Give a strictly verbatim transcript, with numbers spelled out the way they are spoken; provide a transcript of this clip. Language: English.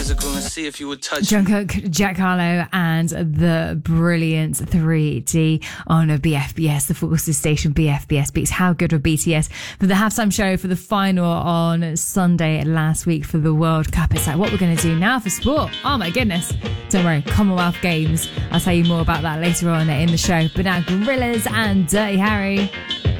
physical and see if you would touch Jungkook, Jack Harlow, and the brilliant three D on a B F B S, the Forces Station B F B S Beats. How good were B T S for the halftime show for the final on Sunday last week for the World Cup? It's like, what we're going to do now for sport? Oh my goodness. Don't worry, Commonwealth Games. I'll tell you more about that later on in the show. But now, Gorillaz and Dirty Harry.